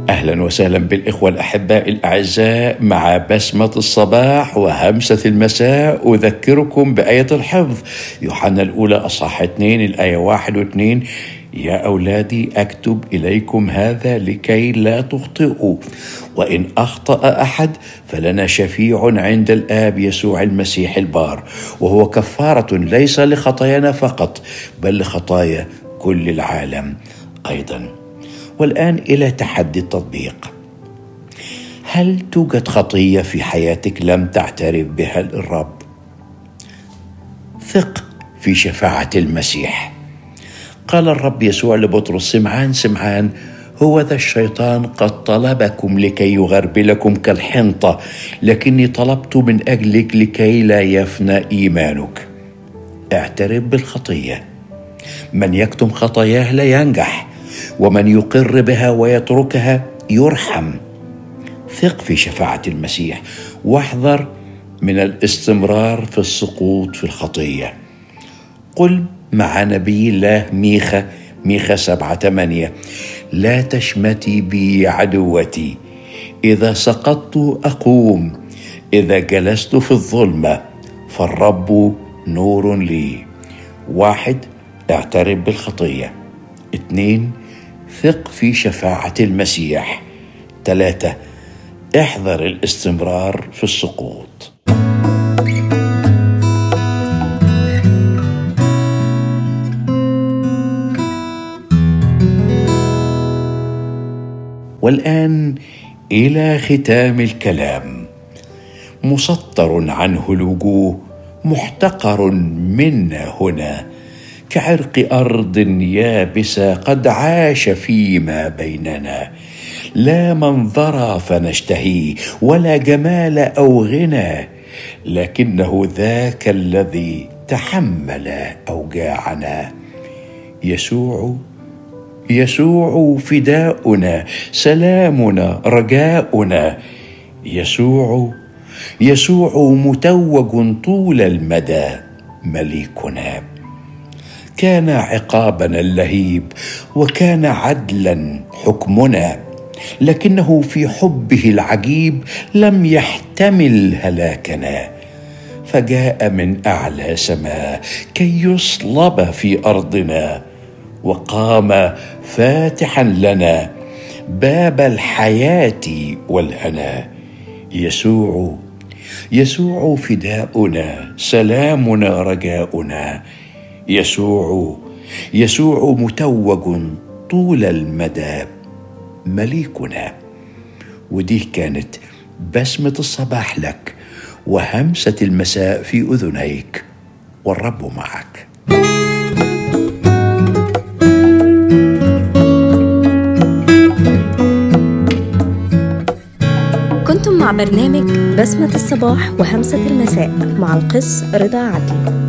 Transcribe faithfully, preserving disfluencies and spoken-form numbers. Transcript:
أهلا وسهلا بالإخوة الأحباء الأعزاء مع بسمة الصباح وهمسة المساء. أذكركم بآية الحفظ يوحنا الأولى أصحاح اثنين الآية واحد واثنين: يا أولادي أكتب إليكم هذا لكي لا تخطئوا، وإن أخطأ أحد فلنا شفيع عند الآب يسوع المسيح البار، وهو كفارة ليس لخطايانا فقط بل لخطايا كل العالم أيضا. والآن إلى تحدي التطبيق. هل توجد خطية في حياتك لم تعترف بها للرب؟ ثق في شفاعة المسيح. قال الرب يسوع لبطرس: سمعان سمعان، هو ذا الشيطان قد طلبكم لكي يغربلكم كالحنطة، لكني طلبت من أجلك لكي لا يفنى إيمانك. اعترف بالخطية. من يكتم خطاياه لا ينجح، ومن يقر بها ويتركها يرحم. ثق في شفاعة المسيح واحذر من الاستمرار في السقوط في الخطية. قل مع نبي الله ميخا ميخا سبعة ثمانية: لا تشمتي بي عدوتي، إذا سقطت أقوم، إذا جلست في الظلمة فالرب نور لي. واحد، اعترف بالخطية. اثنين، ثق في شفاعة المسيح. ثلاثة، احذر الاستمرار في السقوط. والآن إلى ختام الكلام. مسطر عنه الوجوه، محتقر منا هنا، كعرق أرض يابسة قد عاش فيما بيننا. لا منظر فنشتهيه، ولا جمال أو غنى، لكنه ذاك الذي تحمل أوجاعنا. يسوع يسوع فداؤنا، سلامنا، رجاؤنا. يسوع يسوع متوج طول المدى، مليكنا. كان عقابنا اللهيب، وكان عدلا حكمنا، لكنه في حبه العجيب لم يحتمل هلاكنا، فجاء من أعلى سماء كي يصلب في أرضنا، وقام فاتحا لنا باب الحياة والهنا. يسوع يسوع فداؤنا، سلامنا، رجاؤنا. يسوع يسوع متوج طول المدى، مليكنا. ودي كانت بسمة الصباح لك وهمسة المساء في أذنيك، والرب معك. كنتم مع برنامج بسمة الصباح وهمسة المساء مع القس رضا عدلي.